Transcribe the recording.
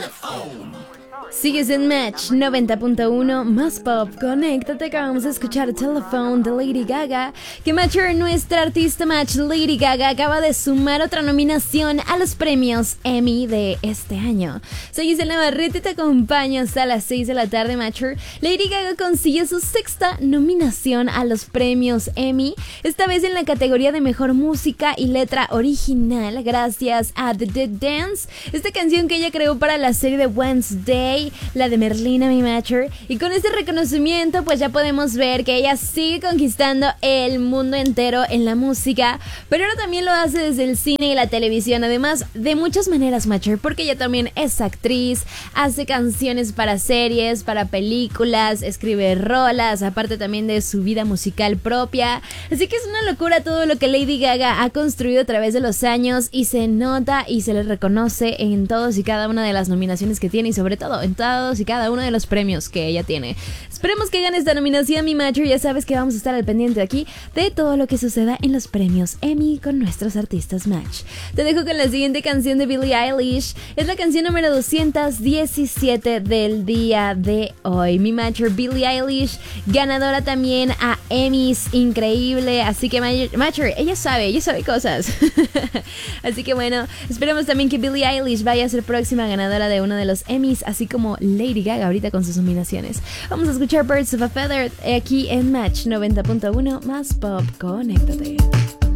Sigues en Match 90.1 más pop. Conéctate, que vamos a escuchar Telephone de Lady Gaga. Que Matcher, nuestra artista Match, Lady Gaga, acaba de sumar otra nominación a los premios Emmy de este año. Soy Gisela Navarrete y te acompaño hasta las 6 de la tarde, Matcher. Lady Gaga consigue su sexta nominación a los premios Emmy, esta vez en la categoría de Mejor Música y Letra Original, gracias a The Dead Dance, esta canción que ella creó para la serie de Wednesday, la de Merlina, mi Matcher. Y con este reconocimiento pues ya podemos ver que ella sigue conquistando el mundo entero en la música, pero ahora también lo hace desde el cine y la televisión, además de muchas maneras, Matcher, porque ella también es actriz, hace canciones para series, para películas, escribe rolas, aparte también de su vida musical propia. Así que es una locura todo lo que Lady Gaga ha construido a través de los años, y se nota y se le reconoce en todos y cada una de las nominaciones que tiene, y sobre todo en todos y cada uno de los premios que ella tiene. Esperemos que gane esta nominación, mi Matcher. Ya sabes que vamos a estar al pendiente aquí de todo lo que suceda en los premios Emmy con nuestros artistas Match. Te dejo con la siguiente canción de Billie Eilish. Es la canción número 217 del día de hoy. Mi Matcher, Billie Eilish, ganadora también a Emmys, increíble. Así que Matcher, ella sabe cosas. Así que bueno, esperemos también que Billie Eilish vaya a ser próxima ganadora de uno de los Emmys, así como Lady Gaga ahorita con sus nominaciones. Vamos a escuchar Birds of a Feather aquí en Match 90.1 más pop. Conéctate.